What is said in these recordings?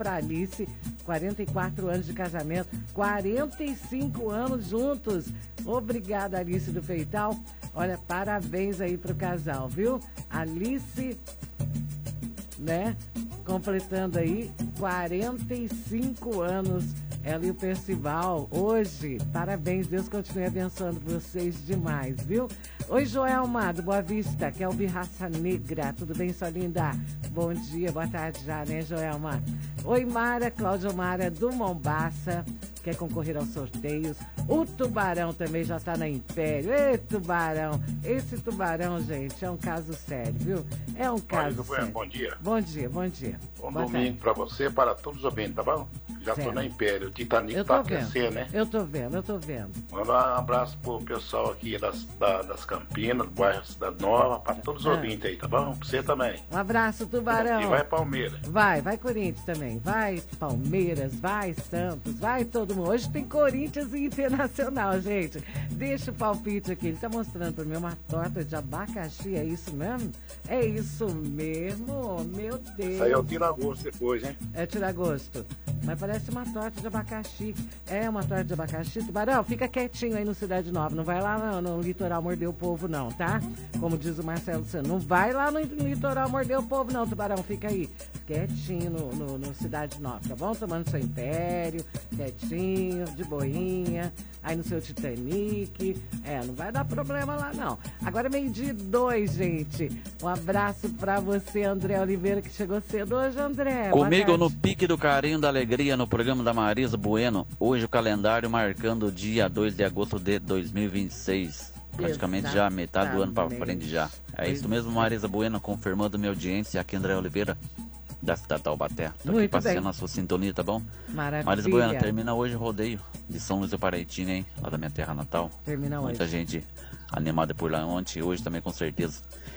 pra Alice, 44 anos de casamento, 45 anos juntos. Obrigada, Alice do Feital. Olha, parabéns aí pro casal, viu? Alice, né? Completando aí 45 anos. Ela e o Percival, hoje, parabéns, Deus continue abençoando vocês demais, viu? Oi, Joelma, do Boa Vista, que é o Raça Negra, tudo bem, sua linda? Bom dia, boa tarde já, né, Joelma? Oi, Mara, Cláudia Mara, do Mombaça, quer concorrer aos sorteios. O Tubarão também já tá na Império. Ei, Tubarão, esse Tubarão, gente, é um caso sério, viu? É um caso sério. Bom dia. Bom dia, bom dia. Bom boa domingo para você, para todos os ouvintes, tá bom? Já tô na Império, o Titanic tá aquecendo, né? Eu tô vendo. Manda um abraço pro pessoal aqui das Campinas, do bairro Cidade Nova, para todos os ouvintes aí, tá bom? Pra você também. Um abraço, Tubarão. E vai Palmeiras. Vai Corinthians também. Vai Palmeiras, vai Santos, vai todo mundo. Hoje tem Corinthians e Internacional, gente. Deixa o palpite aqui. Ele tá mostrando pra mim uma torta de abacaxi, é isso mesmo? É isso mesmo? Meu Deus. Isso aí é o tira-gosto depois, hein? É tira-gosto. Mas parece uma torta de abacaxi. É uma torta de abacaxi. Tubarão, fica quietinho aí no Cidade Nova. Não vai lá no litoral morder o povo, não, tá? Como diz o Marcelo Santos. Não vai lá no litoral morder o povo, não, Tubarão. Fica aí quietinho no Cidade Nova, tá bom? Tomando seu Império, quietinho, de boinha. Aí no seu Titanic. Não vai dar problema lá, não. Agora 12:02, gente. Um abraço pra você, André Oliveira, que chegou cedo hoje, André. Comigo no pique do carinho da alegria no programa da Marisa Bueno. Hoje o calendário marcando o dia 2 de agosto de 2026. Praticamente já metade do ano pra frente já. É isso mesmo, Marisa Bueno, confirmando minha audiência. Aqui André Oliveira, da cidade de Taubaté. Tô aqui passeando na sua sintonia, tá bom? Maravilha. Marisa Bueno, termina hoje o rodeio de São Luís do Paraitinga, hein? Lá da minha terra natal. Termina hoje. Muita gente animada por lá ontem e hoje também, com certeza.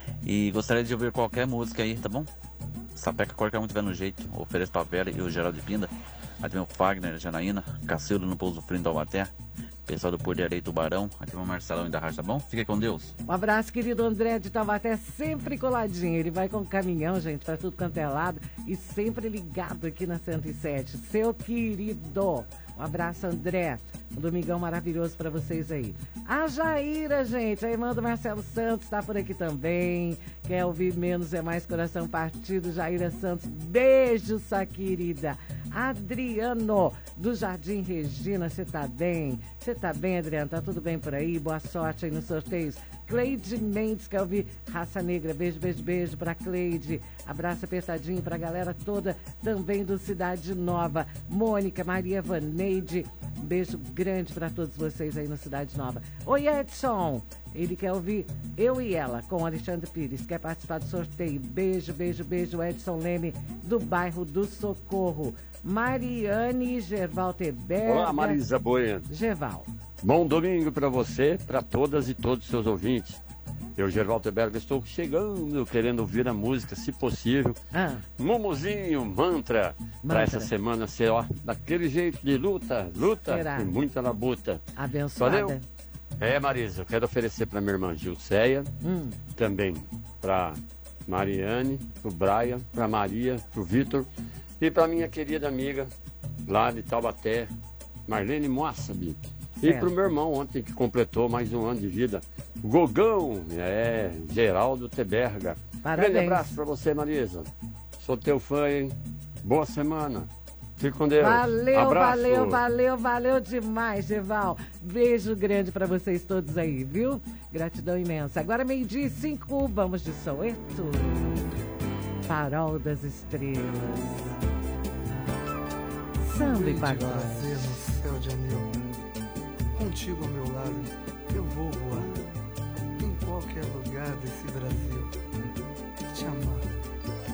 E gostaria de ouvir qualquer música aí, tá bom? Sapeca, qualquer um tiver no jeito. Ofereço pra Vera e o Geraldo de Pinda. Aqui o Fagner, Janaína, Cacildo no Pouso Frio do Taubaté. Pessoal do Por de Areia Tubarão. Aqui o Marcelão da Rádio, tá bom? Fique com Deus. Um abraço, querido André de Taubaté, sempre coladinho. Ele vai com o caminhão, gente, pra tudo quanto é lado. E sempre ligado aqui na 107. Seu querido. Um abraço, André. Um domingão maravilhoso pra vocês aí. A Jaira, gente, a irmã do Marcelo Santos tá por aqui também. Quer ouvir Menos é Mais Coração Partido? Jaira Santos, beijo, sua querida. Adriano, do Jardim Regina, você tá bem? Você tá bem, Adriano? Tá tudo bem por aí? Boa sorte aí nos sorteios. Cleide Mendes, quer ouvir Raça Negra? Beijo, beijo, beijo pra Cleide. Abraço apertadinho pra galera toda também do Cidade Nova. Mônica, Maria Vaneide, beijo grande pra todos vocês aí no Cidade Nova. Oi, Edson. Ele quer ouvir Eu e Ela, com Alexandre Pires. Quer participar do sorteio? Beijo, beijo, beijo, Edson Leme, do bairro do Socorro. Mariane Gerval Teberga. Olá, Marisa Bueno. Gerval. Bom domingo para você, para todas e todos os seus ouvintes. Eu, Gerval Teberga, estou chegando, querendo ouvir a música, se possível. Mumuzinho, mantra. Para essa semana ser, ó, daquele jeito de luta e muita labuta. Abençoada. Valeu? Marisa, eu quero oferecer para minha irmã Gilceia, também para Mariane, pro Brian, para Maria, pro Vitor e para minha querida amiga lá de Taubaté, Marlene Moassabi. E pro meu irmão ontem, que completou mais um ano de vida, Gogão, Geraldo Teberga. Parabéns. Grande abraço para você, Marisa. Sou teu fã, hein? Boa semana. Fique com Deus. Valeu, abraço. valeu demais, Gerval. Beijo grande pra vocês todos aí, viu? Gratidão imensa. Agora 12:05, vamos de Soweto. Farol das Estrelas. Samba e pagode. Prazer no céu de anil. Contigo ao meu lado, eu vou voar. Em qualquer lugar desse Brasil. Te amar.